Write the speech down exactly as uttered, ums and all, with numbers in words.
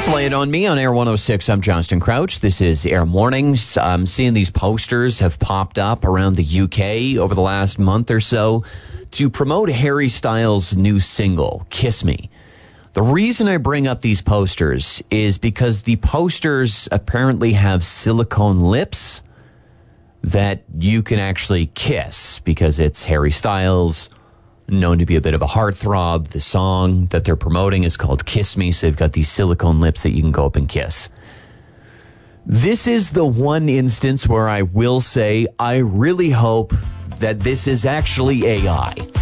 Just lay it on me on Air one oh six. I'm Johnston Crouch. This is Air Mornings. I'm seeing these posters have popped up around the U K over the last month or so to promote Harry Styles' new single, Kiss Me. The reason I bring up these posters is because the posters apparently have silicone lips that you can actually kiss because it's Harry Styles, known to be a bit of a heartthrob. The song that they're promoting is called Kiss Me, so they've got these silicone lips that you can go up and kiss. This is the one instance where I will say I really hope that this is actually A I.